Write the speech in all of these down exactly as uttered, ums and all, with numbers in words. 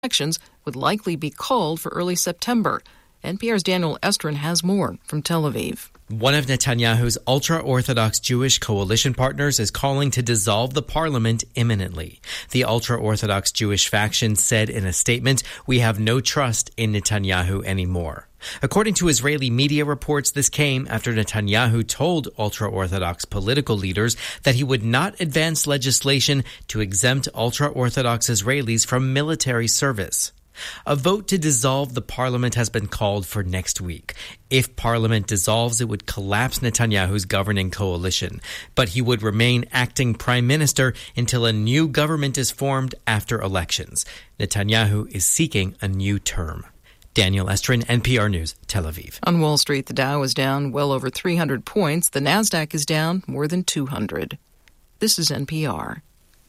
elections would likely be called for early September. N P R's Daniel Estrin has more from Tel Aviv. One of Netanyahu's ultra-Orthodox Jewish coalition partners is calling to dissolve the parliament imminently. The ultra-Orthodox Jewish faction said in a statement, "We have no trust in Netanyahu anymore." According to Israeli media reports, this came after Netanyahu told ultra-Orthodox political leaders that he would not advance legislation to exempt ultra-Orthodox Israelis from military service. A vote to dissolve the parliament has been called for next week. If parliament dissolves, it would collapse Netanyahu's governing coalition, but he would remain acting prime minister until a new government is formed after elections. Netanyahu is seeking a new term. Daniel Estrin, N P R News, Tel Aviv. On Wall Street, the Dow is down well over three hundred points. The Nasdaq is down more than two hundred. This is N P R.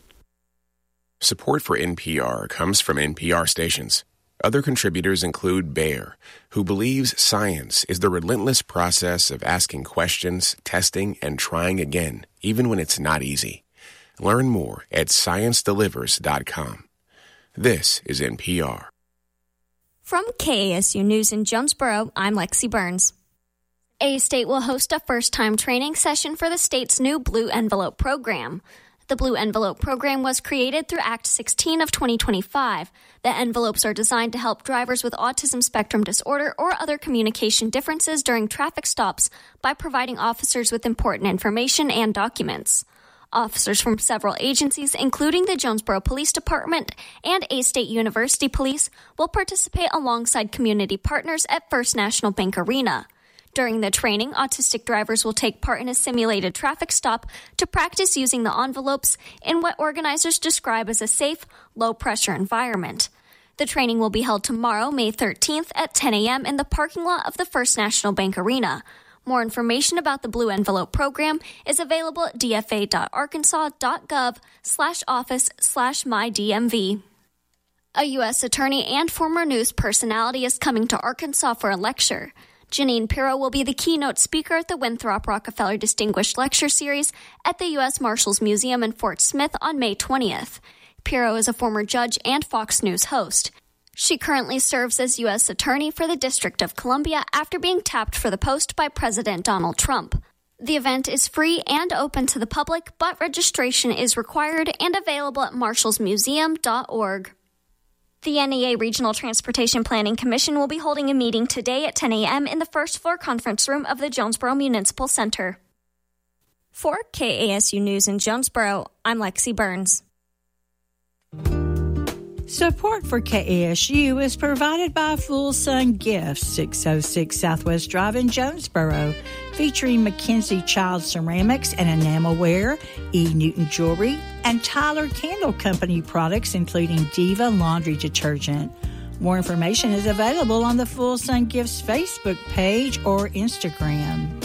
Support for N P R comes from N P R stations. Other contributors include Bayer, who believes science is the relentless process of asking questions, testing, and trying again, even when it's not easy. Learn more at science delivers dot com. This is N P R. From K A S U News in Jonesboro, I'm Lexi Burns. A-State will host a first-time training session for the state's new Blue Envelope program. The Blue Envelope program was created through Act sixteen of twenty twenty-five. The envelopes are designed to help drivers with autism spectrum disorder or other communication differences during traffic stops by providing officers with important information and documents. Officers from several agencies, including the Jonesboro Police Department and A-State University Police, will participate alongside community partners at First National Bank Arena. During the training, autistic drivers will take part in a simulated traffic stop to practice using the envelopes in what organizers describe as a safe, low-pressure environment. The training will be held tomorrow, May thirteenth at ten a.m. in the parking lot of the First National Bank Arena. More information about the Blue Envelope program is available at dfa.arkansas.gov slash office slash mydmv. A U S attorney and former news personality is coming to Arkansas for a lecture. Janine Pirro will be the keynote speaker at the Winthrop Rockefeller Distinguished Lecture Series at the U S Marshals Museum in Fort Smith on May twentieth. Pirro is a former judge and Fox News host. She currently serves as U S Attorney for the District of Columbia after being tapped for the post by President Donald Trump. The event is free and open to the public, but registration is required and available at marshals museum dot org. The N E A Regional Transportation Planning Commission will be holding a meeting today at ten a.m. in the first floor conference room of the Jonesboro Municipal Center. For K A S U News in Jonesboro, I'm Lexi Burns. Support for K A S U is provided by Full Sun Gifts, six oh six Southwest Drive in Jonesboro, featuring Mackenzie Child Ceramics and Enamelware, E. Newton Jewelry, and Tyler Candle Company products, including Diva Laundry Detergent. More information is available on the Full Sun Gifts Facebook page or Instagram.